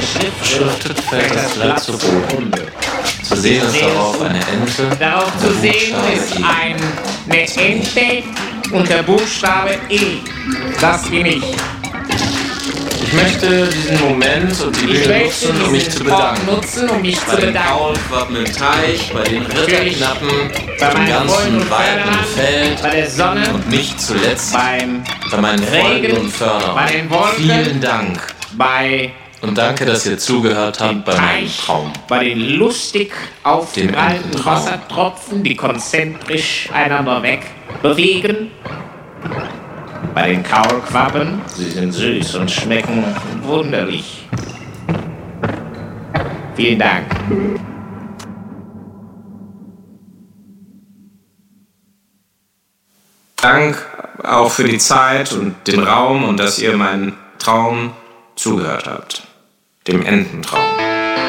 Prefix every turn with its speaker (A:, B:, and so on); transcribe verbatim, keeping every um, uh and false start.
A: Beschriftet fällt das Blatt zu Boden. Zu sehen ist darauf eine Ente.
B: Darauf zu sehen ist ein, eine Ente und der Buchstabe E. Das bin ich.
A: Ich möchte diesen Moment und die
B: Ich
A: Bühne
B: möchte
A: nutzen, um mich
B: diesen
A: zu bedanken.
B: Ort nutzen, um mich
A: Bei
B: zu
A: den
B: bedanken.
A: Kaulquappen im Teich, bei den Ritterknappen,
B: Bei
A: im
B: meinen Freunden
A: ganzen
B: und
A: weiten
B: Förderern,
A: Feld
B: bei der Sonne,
A: und nicht zuletzt
B: beim
A: bei meinen Freunden
B: Regen,
A: und Fördern.
B: bei den Wolken,
A: Vielen Dank
B: bei
A: und danke, dass ihr zugehört
B: dem
A: habt bei meinem
B: Teich,
A: Traum.
B: bei den lustig aufgeprallten
A: Ententraum.
B: Wassertropfen, die konzentrisch einander weg bewegen. Bei den Kaulquappen, sie sind süß und schmecken wunderlich. Vielen Dank.
C: Dank auch für die Zeit und den Raum und dass ihr meinen Traum zugehört habt. Dem Ententraum.